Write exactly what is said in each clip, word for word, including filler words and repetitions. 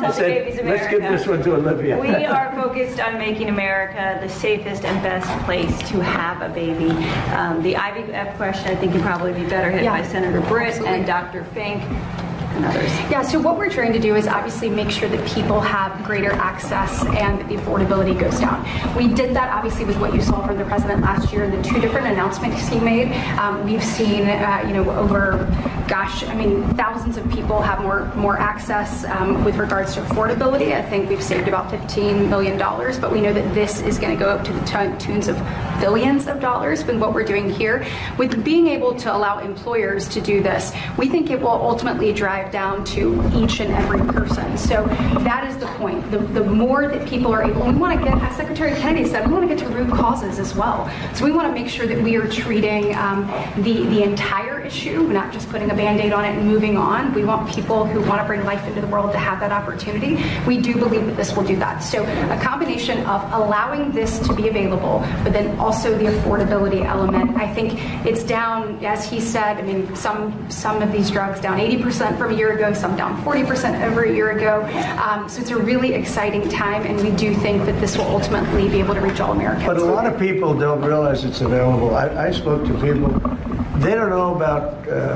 Healthy said, Babies America. let's give this one to Olivia. We are focused on making America the safest and best place to have a baby. Um, the I V F question, I think, can probably be better hit yeah. by Senator Britt Absolutely. and Doctor Fink. And others. Yeah, so what we're trying to do is obviously make sure that people have greater access and that the affordability goes down. We did that obviously with what you saw from the president last year and the two different announcements he made. Um, we've seen, uh, you know, over, gosh, I mean, thousands of people have more more access um, with regards to affordability. I think we've saved about fifteen million dollars, but we know that this is going to go up to the t- tunes of billions of dollars with what we're doing here. With being able to allow employers to do this, we think it will ultimately drive down to each and every person. So that is the point. The, the more that people are able, we want to get, as Secretary Kennedy said, we want to get to root causes as well. So we want to make sure that we are treating um, the, the entire issue, not just putting a Band-Aid on it and moving on. We want people who want to bring life into the world to have that opportunity. We do believe that this will do that. So a combination of allowing this to be available, but then also the affordability element. I think it's down, as he said, I mean, some, some of these drugs down eighty percent from a year ago, some down forty percent over a year ago. Um, so it's a really exciting time, and we do think that this will ultimately be able to reach all Americans. But a lot of people don't realize it's available. I, I spoke to people, they don't know about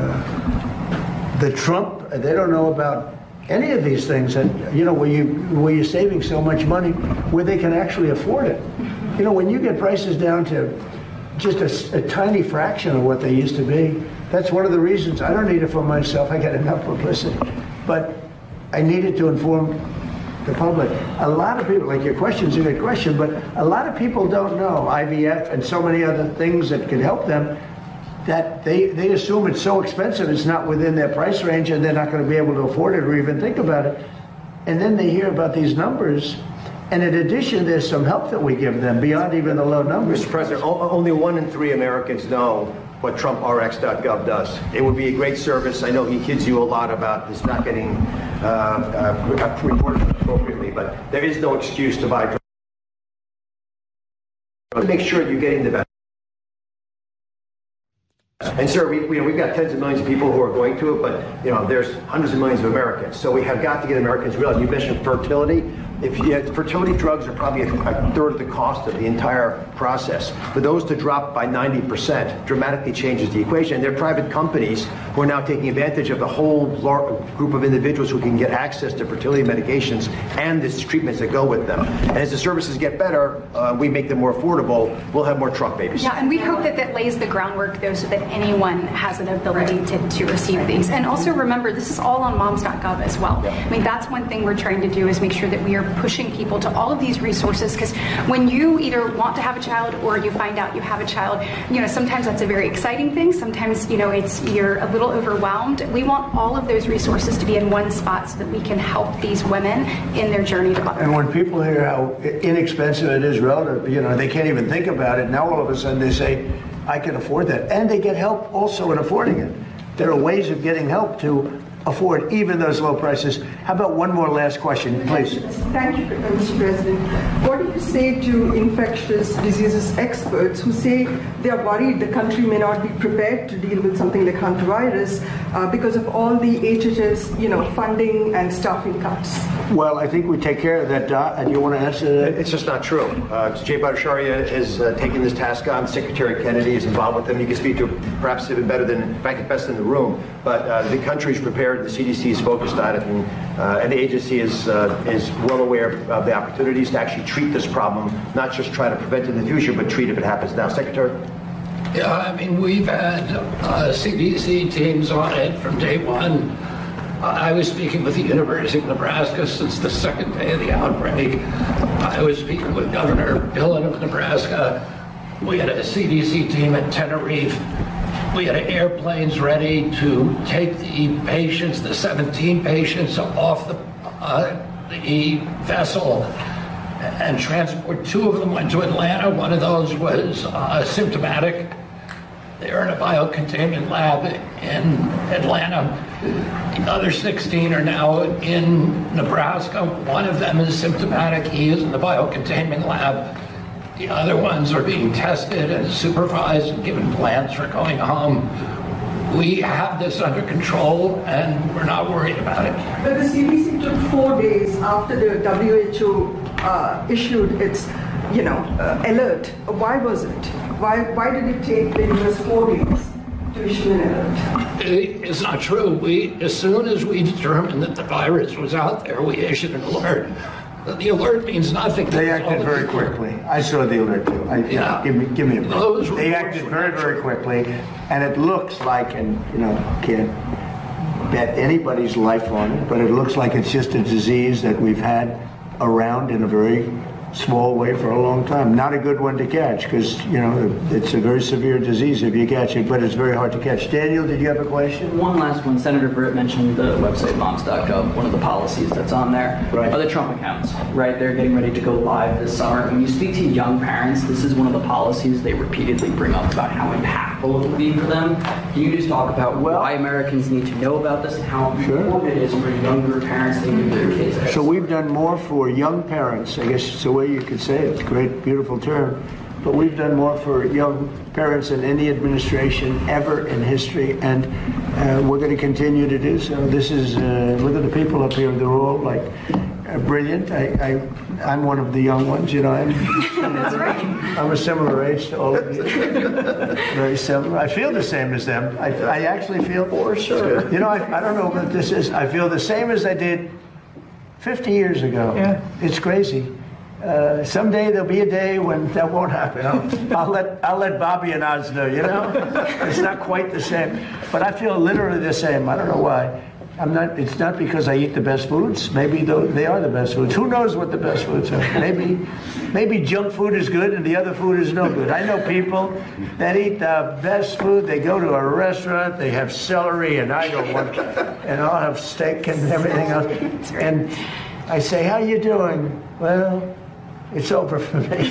uh, the Trump, they don't know about any of these things, and you know, where, you, where you're saving so much money, where they can actually afford it. You know, when you get prices down to just a, a tiny fraction of what they used to be, that's one of the reasons I don't need it for myself. I get enough publicity. But I needed to inform the public. A lot of people, like your question's a good question, but a lot of people don't know I V F and so many other things that could help them, that they, they assume it's so expensive, it's not within their price range, and they're not going to be able to afford it or even think about it. And then they hear about these numbers. And in addition, there's some help that we give them beyond even the low numbers. Mister President, only one in three Americans know what Trump R X dot gov does. It would be a great service. I know he kids you a lot about this not getting uh, uh, reported appropriately, but there is no excuse to buy drugs. Make sure you're getting the best. And sir, we, we, we've got tens of millions of people who are going to it, but you know, there's hundreds of millions of Americans. So we have got to get Americans to realize, you mentioned fertility. If you, uh, fertility drugs are probably a, a third of the cost of the entire process. For those to drop by ninety percent dramatically changes the equation. And there are private companies who are now taking advantage of the whole group of individuals who can get access to fertility medications and the treatments that go with them. And as the services get better, uh, we make them more affordable, we'll have more Trump babies. Yeah, and we hope that that lays the groundwork, though, so that anyone has an ability to, to receive these. And also remember, this is all on moms dot gov as well. Yeah. I mean, that's one thing we're trying to do, is make sure that we are pushing people to all of these resources, because when you either want to have a child or you find out you have a child, you know, sometimes that's a very exciting thing. Sometimes, you know, it's you're a little overwhelmed. We want all of those resources to be in one spot so that we can help these women in their journey to motherhood. And when people hear how inexpensive it is relative, you know, they can't even think about it. Now all of a sudden they say, I can afford that. And they get help also in affording it. There are ways of getting help to afford even those low prices. How about one more last question, please? Thank you, Mister President. What do you say to infectious diseases experts who say they are worried the country may not be prepared to deal with something like hantavirus uh, because of all the H H S, you know, funding and staffing cuts? Well, I think we take care of that, Dot. And you want to answer that? It's just not true. Uh, Jay Bhattacharya is uh, taking this task on. Secretary Kennedy is involved with them. You can speak to perhaps even better than, in fact, best in the room. But uh, the country's prepared. The C D C is focused on it, and, uh, and the agency is uh, is well aware of the opportunities to actually treat this problem, not just try to prevent it in the future, but treat if it happens now. Secretary? Yeah, I mean, we've had uh, C D C teams on it from day one. Uh, I was speaking with the University of Nebraska since the second day of the outbreak. I was speaking with Governor Dillon of Nebraska. We had a C D C team at Tenerife. We had airplanes ready to take the patients, the seventeen patients, off the, uh, the vessel and transport. Two of them went to Atlanta. One of those was uh, symptomatic. They're in a biocontainment lab in Atlanta. The other sixteen are now in Nebraska. One of them is symptomatic. He is in the biocontainment lab. The other ones are being tested and supervised and given plans for going home. We have this under control, and we're not worried about it. But the C D C took four days after the W H O uh, issued its, you know, uh, alert. Why was it? Why why did it take them just four days to issue an alert? It's not true. We, as soon as we determined that the virus was out there, we issued an alert. The alert means nothing. They acted very quickly. I saw the alert too. I, Yeah. Give me, give me a break. Those They reports acted were very, not very true. quickly, and it looks like, and you know, can't bet anybody's life on it, but it looks like it's just a disease that we've had around in a very small way for a long time. Not a good one to catch because, you know, it's a very severe disease if you catch it, but it's very hard to catch. Daniel, did you have a question? One last one. Senator Britt mentioned the website bombs dot gov. One of the policies that's on there Right. are the Trump accounts, right? They're getting ready to go live this summer. When you speak to young parents, this is one of the policies they repeatedly bring up about how impactful it will be for them. Can you just talk about why Americans need to know about this and how Sure. important it is for younger parents to give their kids? So we've done more for young parents. I guess it's the way you could say it. It's a great, beautiful term. But we've done more for young parents than any administration ever in history, and uh, we're going to continue to do so. This is, uh, look at the people up here. They're all like uh, brilliant. I, I, I'm one of the young ones, you know. I'm, I'm a similar age to all of you. Very similar. I feel the same as them. I, I actually feel. For sure. You know, I, I don't know what this is. I feel the same as I did fifty years ago. Yeah. It's crazy. Uh, someday there'll be a day when that won't happen. I'll, I'll let I'll let Bobby and Oz know. You know, it's not quite the same, but I feel literally the same. I don't know why. I'm not. It's not because I eat the best foods. Maybe though they are the best foods. Who knows what the best foods are? Maybe, maybe junk food is good and the other food is no good. I know people that eat the best food. They go to a restaurant. They have celery, and I don't want. And I'll have steak and everything else. And I say, "How you doing?" Well, it's over for me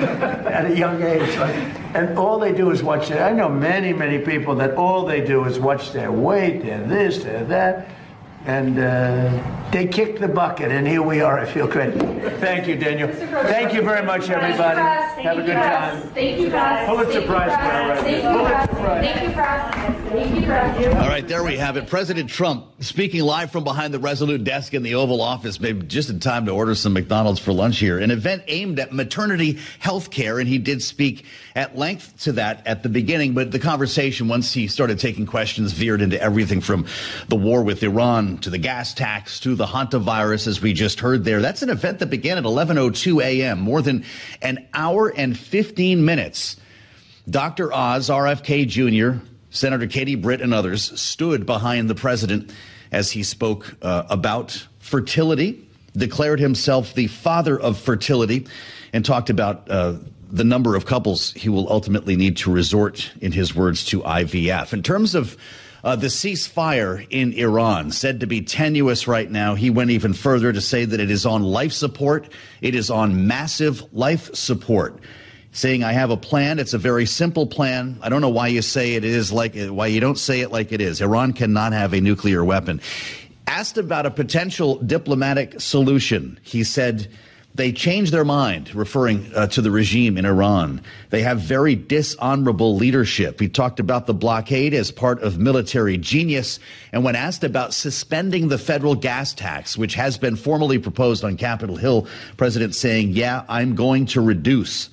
at a young age. And all they do is watch it. I know many, many people that all they do is watch their weight, their this, their that. And uh, they kicked the bucket, and here we are. I feel great. Thank you, Daniel. Thank you very much, everybody. Have a good time. Thank you, Press. Pulitzer Prize. Thank you, Press. Thank you, Press. Thank you, Press. All right, there we have it. President Trump speaking live from behind the Resolute desk in the Oval Office, maybe just in time to order some McDonald's for lunch here. An event aimed at maternity health care, and he did speak at length to that at the beginning. But the conversation, once he started taking questions, veered into everything from the war with Iran to the gas tax to the hantavirus, as we just heard there. That's an event that began at eleven oh two a.m., more than an hour and fifteen minutes. Doctor Oz, R F K Junior, Senator Katie Britt, and others stood behind the president as he spoke uh, about fertility, declared himself the father of fertility, and talked about uh, the number of couples he will ultimately need to resort, in his words, to I V F. In terms of uh, the ceasefire in Iran, said to be tenuous right now, he went even further to say that it is on life support. It is on massive life support. Saying, I have a plan. It's a very simple plan. I don't know why you say it is like, why you don't say it like it is. Iran cannot have a nuclear weapon. Asked about a potential diplomatic solution, he said they changed their mind, referring uh, to the regime in Iran. They have very dishonorable leadership. He talked about the blockade as part of military genius. And when asked about suspending the federal gas tax, which has been formally proposed on Capitol Hill, President saying, yeah, I'm going to reduce.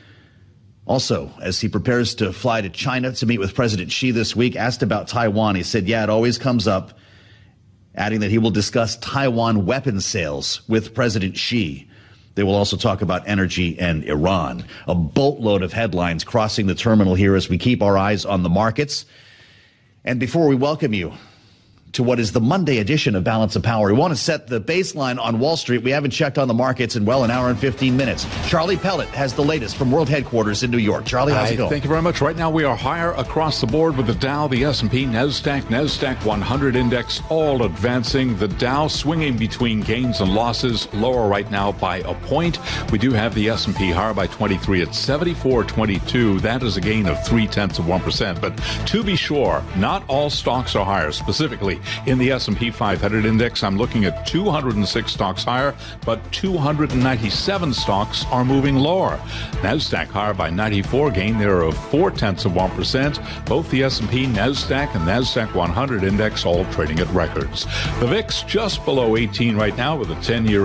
Also, as he prepares to fly to China to meet with President Xi this week, asked about Taiwan, he said, yeah, it always comes up, adding that he will discuss Taiwan weapons sales with President Xi. They will also talk about energy and Iran. A boatload of headlines crossing the terminal here as we keep our eyes on the markets. And before we welcome you to what is the Monday edition of Balance of Power, we want to set the baseline on Wall Street. We haven't checked on the markets in well an hour and fifteen minutes. Charlie Pellet has the latest from World Headquarters in New York. Charlie, how's it going? Thank you very much. Right now we are higher across the board with the Dow, the S and P, NASDAQ, NASDAQ one hundred index all advancing. The Dow swinging between gains and losses, lower right now by a point. We do have the S and P higher by twenty-three at seventy-four twenty-two. That is a gain of three tenths of one percent. But to be sure, not all stocks are higher. Specifically, In the S and P five hundred index, I'm looking at two hundred six stocks higher, but two hundred ninety-seven stocks are moving lower. NASDAQ higher by ninety-four, gain there of four-tenths of one percent. Both the S and P, NASDAQ, and NASDAQ one hundred index all trading at records. The V I X just below eighteen right now with a ten-year